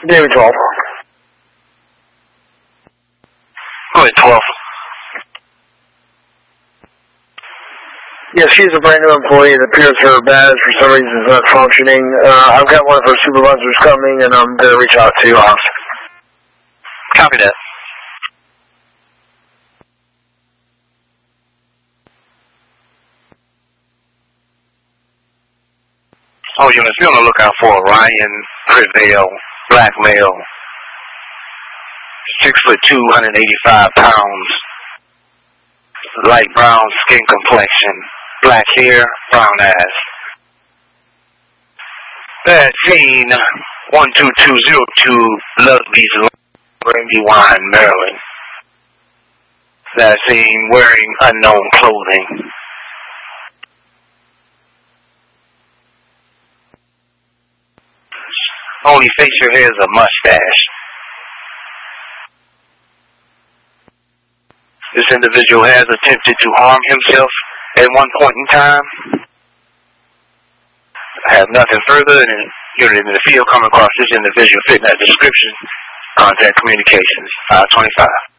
David 12. Go ahead, 12. Yeah, she's a brand new employee. It appears her badge for some reason is not functioning. I've got one of her supervisors coming, and I'm going to reach out to you. Copy that. Oh, units, be on the lookout for Ryan Prevail, black male, 6'2", 185 pounds, light brown skin complexion, black hair, brown eyes. That scene 12202 Ludwig's Brandywine, Maryland. That scene wearing unknown clothing. Only facial hair is a mustache. This individual has attempted to harm himself at one point in time. I have nothing further, and unit in the field come across this individual fitting that description. Contact communications 525.